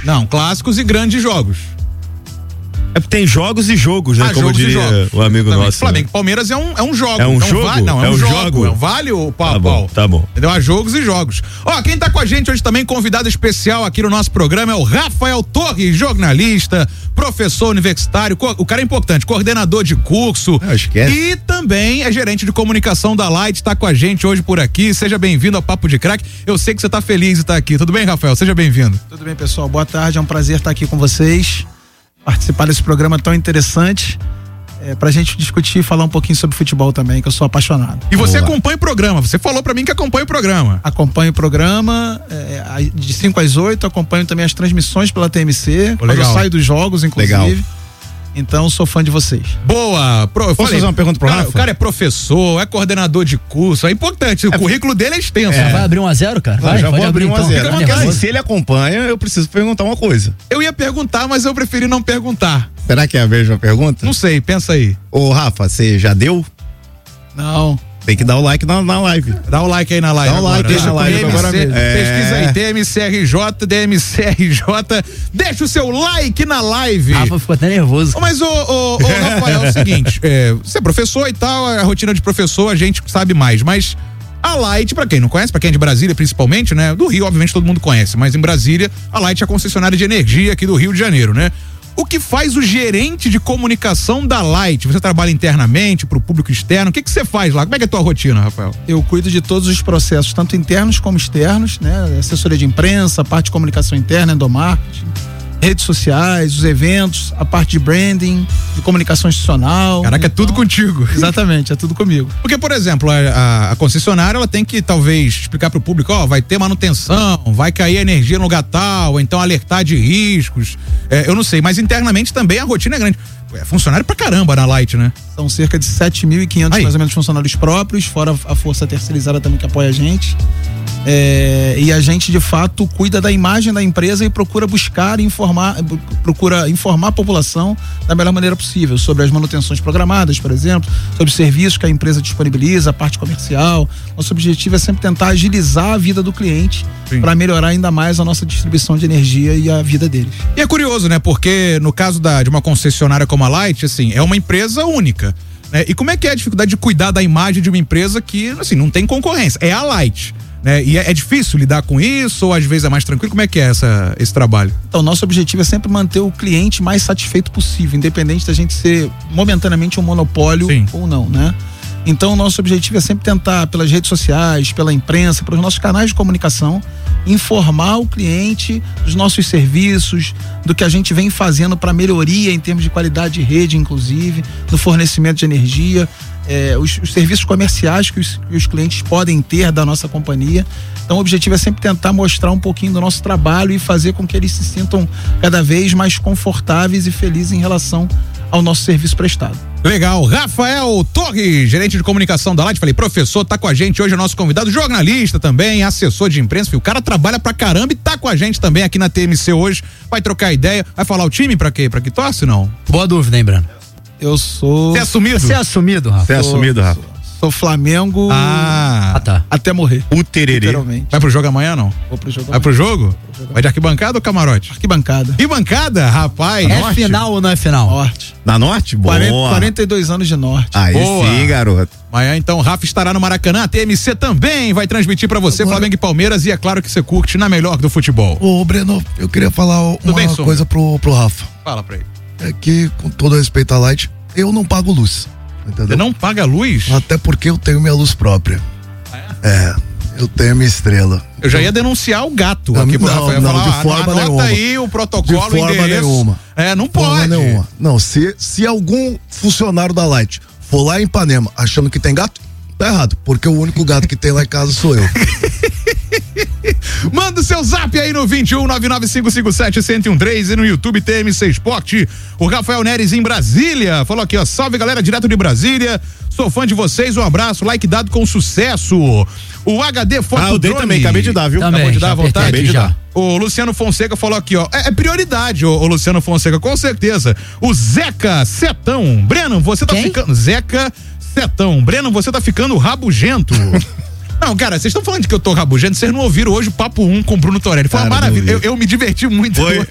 Não, clássicos e grandes jogos. Tem jogos e jogos, né? Como diria o amigo nosso. Flamengo e Palmeiras é um jogo. É um jogo? É um jogo. É um vale o pau a pau. Tá bom. Entendeu? Há jogos e jogos. Quem tá com a gente hoje também, convidado especial aqui no nosso programa, é o Rafael Torres, jornalista, professor universitário, o cara é importante, coordenador de curso. E também é gerente de comunicação da Light, tá com a gente hoje por aqui. Seja bem-vindo ao Papo de Craque. Eu sei que você tá feliz de estar aqui. Tudo bem, Rafael? Seja bem-vindo. Tudo bem, pessoal. Boa tarde. É um prazer estar aqui com vocês. Participar desse programa tão interessante, pra gente discutir e falar um pouquinho sobre futebol também, que eu sou apaixonado. E você acompanha o programa, você falou pra mim que acompanha o programa. Acompanho o programa, de 5 às 8, acompanho também as transmissões pela TMC, quando eu saio dos jogos, inclusive. Legal. Então, sou fã de vocês. Boa! Posso fazer uma pergunta pro Rafa? O cara é professor, é coordenador de curso, é importante, o currículo dele é extenso. Vai abrir 1-0, cara? Já vou abrir 1-0. Então. Se ele acompanha, eu preciso perguntar uma coisa. Eu ia perguntar, mas eu preferi não perguntar. Será que é a mesma pergunta? Não sei, pensa aí. Ô, Rafa, você já deu? Não. Tem que dar o like na live. Dá o like aí na live. Dá o like aí na live agora mesmo. Pesquisa aí, DMCRJ. Deixa o seu like na live. Rafa ficou até nervoso. Mas, Rafael, é o seguinte, você é professor e tal, a rotina de professor a gente sabe mais, mas a Light, pra quem não conhece, pra quem é de Brasília principalmente, né? Do Rio, obviamente, todo mundo conhece, mas em Brasília, a Light é a concessionária de energia aqui do Rio de Janeiro, né? O que faz o gerente de comunicação da Light? Você trabalha internamente, pro público externo? O que você faz lá? Como é que é a tua rotina, Rafael? Eu cuido de todos os processos, tanto internos como externos, né? Assessoria de imprensa, parte de comunicação interna, endomarketing, redes sociais, os eventos, a parte de branding, de comunicação institucional. Caraca, então, é tudo contigo. Exatamente, é tudo comigo. Porque, por exemplo, a concessionária, ela tem que talvez explicar pro público, vai ter manutenção, vai cair a energia no lugar tal, ou então alertar de riscos. Eu não sei, mas internamente também a rotina é grande. É funcionário pra caramba na Light, né? São cerca de 7.500 mais ou menos funcionários próprios, fora a força terceirizada também que apoia a gente. E a gente de fato cuida da imagem da empresa e procura informar a população da melhor maneira possível sobre as manutenções programadas, por exemplo, sobre os serviços que a empresa disponibiliza, a parte comercial. Nosso objetivo é sempre tentar agilizar a vida do cliente para melhorar ainda mais a nossa distribuição de energia e a vida deles. E é curioso, né? Porque no caso de uma concessionária como a Light, assim, é uma empresa única, né? E como é que é a dificuldade de cuidar da imagem de uma empresa que, assim, não tem concorrência? É a Light. E é difícil lidar com isso ou às vezes é mais tranquilo? Como é que é esse trabalho? Então, nosso objetivo é sempre manter o cliente mais satisfeito possível, independente da gente ser momentaneamente um monopólio ou não, né? Então, nosso objetivo é sempre tentar, pelas redes sociais, pela imprensa, pelos nossos canais de comunicação, informar o cliente dos nossos serviços, do que a gente vem fazendo para melhoria em termos de qualidade de rede, inclusive, do fornecimento de energia, os serviços comerciais que os clientes podem ter da nossa companhia. Então, o objetivo é sempre tentar mostrar um pouquinho do nosso trabalho e fazer com que eles se sintam cada vez mais confortáveis e felizes em relação ao nosso serviço prestado. Legal. Rafael Torres, gerente de comunicação da Light, falei, professor, tá com a gente hoje, é nosso convidado, jornalista também, assessor de imprensa, o cara trabalha pra caramba e tá com a gente também aqui na TMC hoje, vai trocar ideia, vai falar o time pra quê? Pra que torce, não? Boa dúvida, hein, Breno? Eu sou... Você é assumido? Você é assumido, Rafa? Você é assumido, Rafa? Sou Flamengo tá. Até morrer. O tererê. Literalmente. Vai pro jogo amanhã, não? Vou pro jogo. Vai pro jogo? Vai de arquibancada ou camarote? Arquibancada. Arquibancada, rapaz. É final ou não é final? Norte. Na Norte? Boa. 42 anos de Norte. Aí sim, garoto. Amanhã, então, o Rafa estará no Maracanã. A TMC também vai transmitir pra você Flamengo e Palmeiras. E é claro que você curte na melhor do futebol. Ô, Breno, eu queria falar uma coisa pro Rafa. Fala pra ele. É que, com todo respeito à Light, eu não pago luz. Entendeu? Você não paga luz? Até porque eu tenho minha luz própria. Eu tenho minha estrela. Eu já ia denunciar o gato aqui pro Rafael. Não, de forma nenhuma. Anota aí o protocolo, de forma nenhuma. Não pode. Forma nenhuma. Não, se algum funcionário da Light for lá em Ipanema achando que tem gato, tá errado, porque o único gato que tem lá em casa sou eu. Manda o seu zap aí no 21 99557-1013 e no YouTube TMC Esporte. O Rafael Neres em Brasília falou aqui, ó, salve galera, direto de Brasília, sou fã de vocês, um abraço, like dado com sucesso. O HD Foto eu dei também, acabei de dar, viu? Também, acabou de dar à vontade? Acabei de dar. O Luciano Fonseca falou aqui, ó, é prioridade, o Luciano Fonseca, com certeza. O Zeca Setão, Breno, você tá ficando... Zeca Setão, Breno, você tá ficando rabugento. Não, cara, vocês estão falando de que eu tô rabugento, vocês não ouviram hoje o Papo 1 com o Bruno Torelli. Foi uma maravilha. Eu me diverti muito.